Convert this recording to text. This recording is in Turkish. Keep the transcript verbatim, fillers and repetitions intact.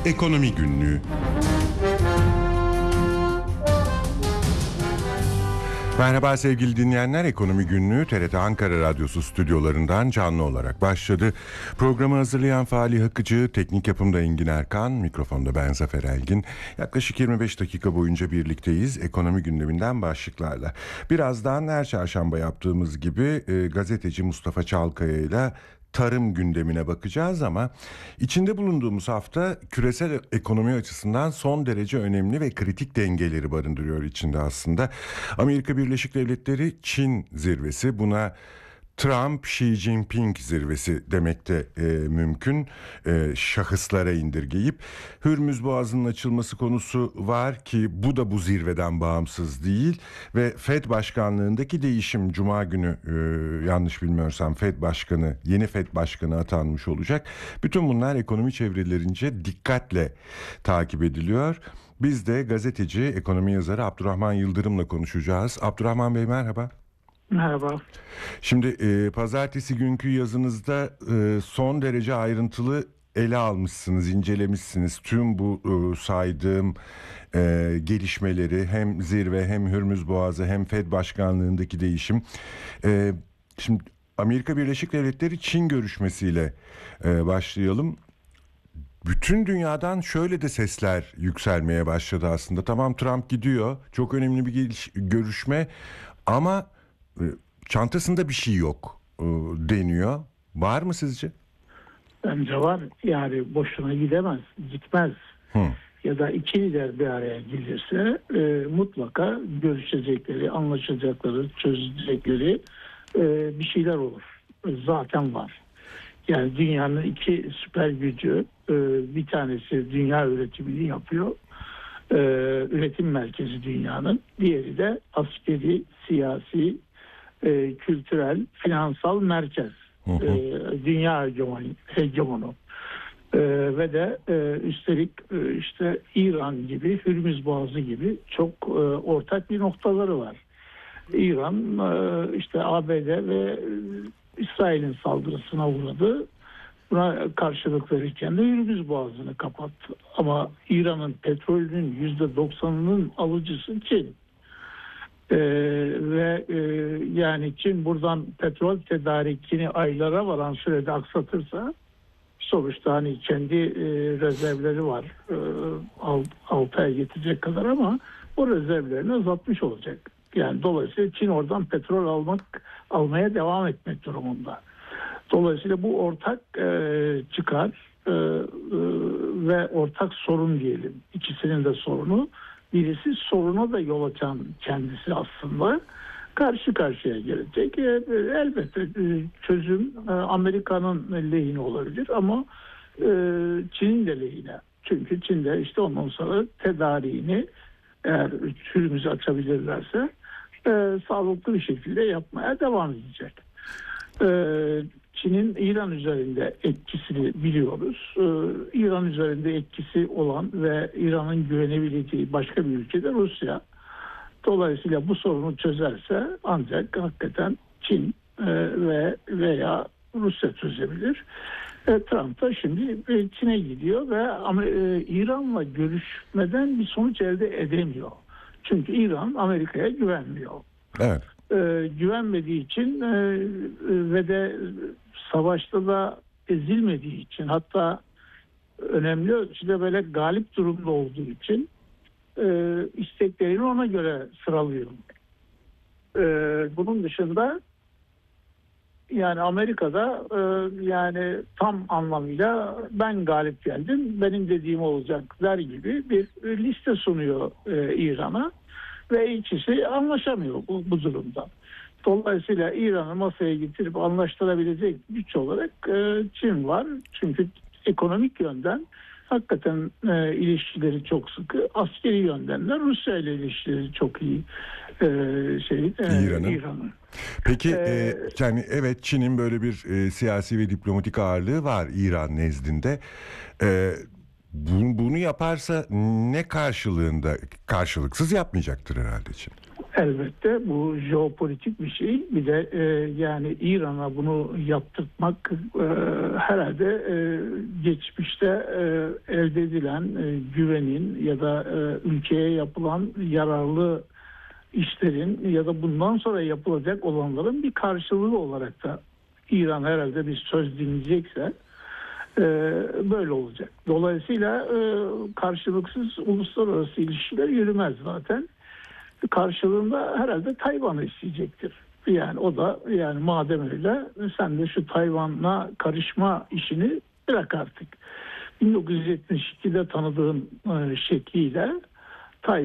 Ekonomi Günlüğü. Merhaba sevgili dinleyenler, Ekonomi Günlüğü T R T Ankara Radyosu stüdyolarından canlı olarak başladı. Programı hazırlayan Falih Akıcı, teknik yapımda Engin Erkan, mikrofonda ben Zafer Elgin. Yaklaşık yirmi beş dakika boyunca birlikteyiz ekonomi gündeminden başlıklarla. Birazdan her çarşamba yaptığımız gibi e, gazeteci Mustafa Çalkaya ile tarım gündemine bakacağız ama içinde bulunduğumuz hafta küresel ekonomi açısından son derece önemli ve kritik dengeleri barındırıyor içinde aslında. Amerika Birleşik Devletleri Çin zirvesi, buna Trump-Xi Jinping zirvesi demek de e, mümkün, e, şahıslara indirgeyip. Hürmüz Boğazı'nın açılması konusu var ki bu da bu zirveden bağımsız değil ve Fed başkanlığındaki değişim Cuma günü, e, yanlış bilmiyorsam Fed başkanı, yeni Fed başkanı atanmış olacak. Bütün bunlar ekonomi çevrelerince dikkatle takip ediliyor. Biz de gazeteci, ekonomi yazarı Abdurrahman Yıldırım'la konuşacağız. Abdurrahman Bey merhaba. Merhaba. Şimdi e, pazartesi günkü yazınızda e, son derece ayrıntılı ele almışsınız, incelemişsiniz. Tüm bu e, saydığım e, gelişmeleri, hem zirve hem Hürmüz Boğazı hem Fed başkanlığındaki değişim. E, şimdi Amerika Birleşik Devletleri Çin görüşmesiyle e, başlayalım. Bütün dünyadan şöyle de sesler yükselmeye başladı aslında. Tamam, Trump gidiyor, çok önemli bir geliş, görüşme ama çantasında bir şey yok deniyor. Var mı sizce? Bence var. Yani boşuna gidemez, gitmez. Hı. Ya da iki lider bir araya gelirse e, mutlaka görüşecekleri, anlaşacakları, çözecekleri e, bir şeyler olur. Zaten var. Yani dünyanın iki süper gücü, e, bir tanesi dünya üretimini yapıyor. E, üretim merkezi dünyanın. Diğeri de askeri, siyasi, E, kültürel, finansal merkez, hı hı. E, dünya hegemonu, hegemonu. E, ve de e, üstelik e, işte İran gibi, Hürmüz Boğazı gibi çok e, ortak bir noktaları var. İran e, işte A B D ve e, İsrail'in saldırısına uğradı. Buna karşılık verirken de Hürmüz Boğazı'nı kapattı. Ama İran'ın petrolünün yüzde doksanının alıcısı Çin. Ee, ve e, yani Çin buradan petrol tedarikini aylara varan sürede aksatırsa, sonuçta hani kendi e, rezervleri var, e, altı ay yetecek kadar, ama o rezervlerini azaltmış olacak. Yani dolayısıyla Çin oradan petrol almak almaya devam etmek durumunda. Dolayısıyla bu ortak e, çıkar e, e, ve ortak sorun diyelim. İkisinin de sorunu. Birisi soruna da yol açan kendisi aslında, karşı karşıya gelecek. E, elbette e, çözüm e, Amerika'nın lehine olabilir ama e, Çin'in de lehine. Çünkü Çin'de işte ondan sonra tedariğini, eğer Hürmüz'ü açabilirlerse e, sağlıklı bir şekilde yapmaya devam edecek. E, Çin'in İran üzerinde etkisini biliyoruz. Ee, İran üzerinde etkisi olan ve İran'ın güvenebileceği başka bir ülke de Rusya. Dolayısıyla bu sorunu çözerse ancak hakikaten Çin e, ve veya Rusya çözebilir. E, Trump da şimdi e, Çin'e gidiyor ve e, İran'la görüşmeden bir sonuç elde edemiyor. Çünkü İran Amerika'ya güvenmiyor. Evet. E, güvenmediği için e, ve de savaşta da ezilmediği için, hatta önemli ölçüde böyle galip durumda olduğu için e, isteklerini ona göre sıralıyor. E, bunun dışında yani Amerika'da e, yani tam anlamıyla ben galip geldim, benim dediğim olacak der gibi bir liste sunuyor e, İran'a ve ikisi anlaşamıyor bu, bu durumda. Dolayısıyla İran'ı masaya getirip anlaştırabilecek güç olarak e, Çin var. Çünkü ekonomik yönden hakikaten e, ilişkileri çok sıkı. Askeri yönden de Rusya ile ilişkileri çok iyi e, şey e, İran'ın. İran'ın. Peki Ee, e, yani evet, Çin'in böyle bir e, siyasi ve diplomatik ağırlığı var İran nezdinde. E, bu, bunu yaparsa ne karşılığında, karşılıksız yapmayacaktır herhalde Çin. Elbette bu jeopolitik bir şey. Bir de e, yani İran'a bunu yaptırtmak e, herhalde e, geçmişte e, elde edilen e, güvenin ya da e, ülkeye yapılan yararlı işlerin ya da bundan sonra yapılacak olanların bir karşılığı olarak da İran herhalde bir söz dinleyecekse e, böyle olacak. Dolayısıyla e, karşılıksız uluslararası ilişkiler yürümez zaten. Karşılığında herhalde Tayvan'ı isteyecektir. Yani o da yani madem öyle sen de şu Tayvan'a karışma işini bırak artık. bin dokuz yüz yetmiş ikide tanıdığın e, şekliyle